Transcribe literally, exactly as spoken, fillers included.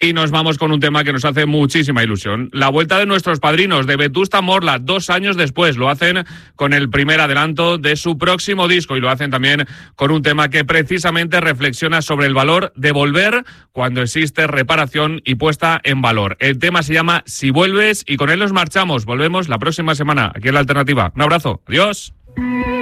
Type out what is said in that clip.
Y nos vamos con un tema que nos hace muchísima ilusión. La vuelta de nuestros padrinos, de Vetusta Morla, dos años después. Lo hacen con el primer adelanto de su próximo disco y lo hacen también con un tema que precisamente reflexiona sobre el valor de volver cuando existe reparación y puesta en valor. El tema se llama Si Vuelves y con él nos marchamos. Volvemos la próxima semana aquí en La Alternativa. Un abrazo. Adiós.